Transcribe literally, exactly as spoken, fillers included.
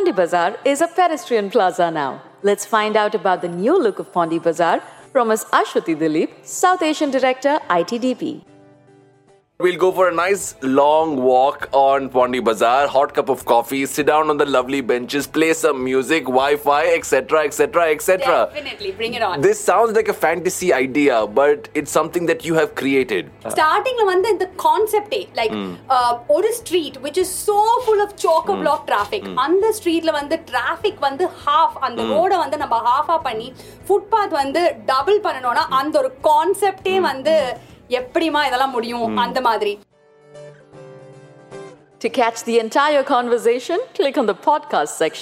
Pondi Bazaar is a pedestrian plaza now. Let's find out about the new look of Pondi Bazaar from Miz Ashwati Dilip, South Asian Director, I T D P. We'll go for a nice long walk on Pondi Bazaar, hot cup of coffee, sit down on the lovely benches, play some music, Wi-Fi, et cetera, et cetera, et cetera. Definitely, bring it on. This sounds like a fantasy idea, but it's something that you have created. Starting வந்து இந்த கான்செப்டே like ஒரு street which is so full of choco block traffic. அந்த ஸ்ட்ரீட்ல வந்து traffic வந்து half அந்த ரோட வந்து நம்ம half-ஆ பண்ணி ஃபுட்பாத் வந்து டபுள் பண்ணனும்னா அந்த ஒரு கான்செப்டே வந்து எப்படிமா இதெல்லாம் முடியும் அந்த மாதிரி. To catch the entire conversation, click on the podcast section.